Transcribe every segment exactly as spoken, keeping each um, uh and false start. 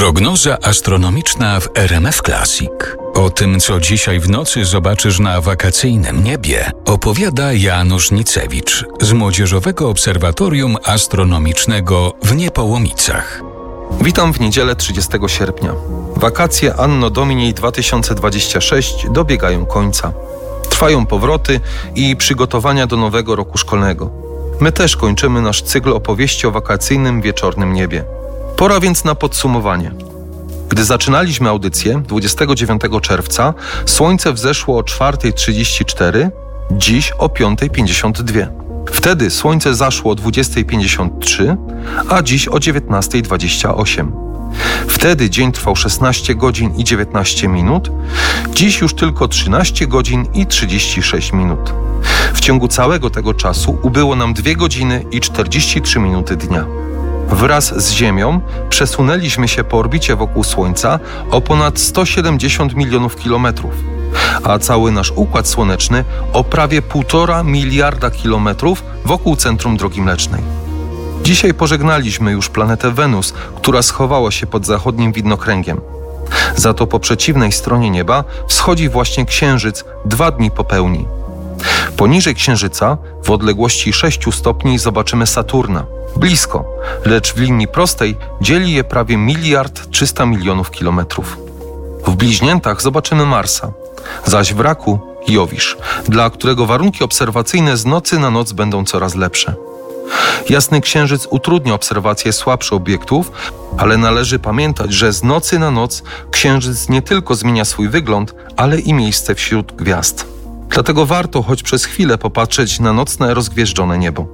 Prognoza astronomiczna w R M F Classic. O tym, co dzisiaj w nocy zobaczysz na wakacyjnym niebie, opowiada Janusz Nicewicz z Młodzieżowego Obserwatorium Astronomicznego w Niepołomicach. Witam w niedzielę trzydziestego sierpnia. Wakacje Anno Domini dwa tysiące dwudziesty szósty dobiegają końca. Trwają powroty i przygotowania do nowego roku szkolnego. My też kończymy nasz cykl opowieści o wakacyjnym wieczornym niebie. Pora więc na podsumowanie. Gdy zaczynaliśmy audycję dwudziestego dziewiątego czerwca, słońce wzeszło o czwarta trzydzieści cztery, dziś o piąta pięćdziesiąt dwa. Wtedy słońce zaszło o dwudziesta pięćdziesiąt trzy, a dziś o dziewiętnasta dwadzieścia osiem. Wtedy dzień trwał szesnaście godzin i dziewiętnaście minut, dziś już tylko trzynaście godzin i trzydzieści sześć minut. W ciągu całego tego czasu ubyło nam dwie godziny i czterdzieści trzy minuty dnia. Wraz z Ziemią przesunęliśmy się po orbicie wokół Słońca o ponad sto siedemdziesiąt milionów kilometrów, a cały nasz Układ Słoneczny o prawie półtora miliarda kilometrów wokół centrum Drogi Mlecznej. Dzisiaj pożegnaliśmy już planetę Wenus, która schowała się pod zachodnim widnokręgiem. Za to po przeciwnej stronie nieba wschodzi właśnie Księżyc dwa dni po pełni. Poniżej Księżyca, w odległości sześciu stopni, zobaczymy Saturna. Blisko, lecz w linii prostej dzieli je prawie miliard trzysta milionów kilometrów. W bliźniętach zobaczymy Marsa, zaś w raku Jowisz, dla którego warunki obserwacyjne z nocy na noc będą coraz lepsze. Jasny Księżyc utrudnia obserwację słabszych obiektów, ale należy pamiętać, że z nocy na noc Księżyc nie tylko zmienia swój wygląd, ale i miejsce wśród gwiazd. Dlatego warto choć przez chwilę popatrzeć na nocne, rozgwieżdżone niebo.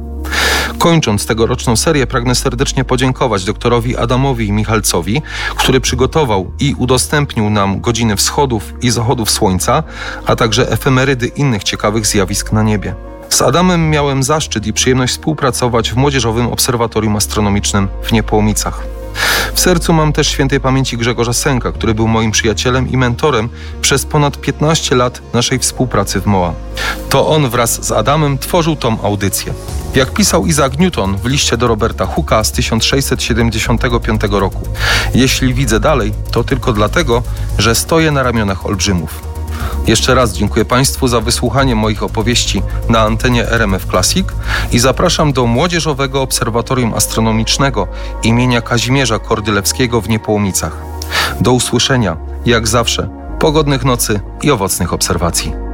Kończąc tegoroczną serię, pragnę serdecznie podziękować doktorowi Adamowi Michalcowi, który przygotował i udostępnił nam godziny wschodów i zachodów Słońca, a także efemerydy innych ciekawych zjawisk na niebie. Z Adamem miałem zaszczyt i przyjemność współpracować w Młodzieżowym Obserwatorium Astronomicznym w Niepołomicach. W sercu mam też świętej pamięci Grzegorza Sęka, który był moim przyjacielem i mentorem przez ponad piętnaście lat naszej współpracy w M O A. To on wraz z Adamem tworzył tą audycję. Jak pisał Isaac Newton w liście do Roberta Hooke'a z tysiąc sześćset siedemdziesiątego piątego roku: jeśli widzę dalej, to tylko dlatego, że stoję na ramionach olbrzymów. Jeszcze raz dziękuję Państwu za wysłuchanie moich opowieści na antenie R M F Classic i zapraszam do Młodzieżowego Obserwatorium Astronomicznego imienia Kazimierza Kordylewskiego w Niepołomicach. Do usłyszenia, jak zawsze, pogodnych nocy i owocnych obserwacji.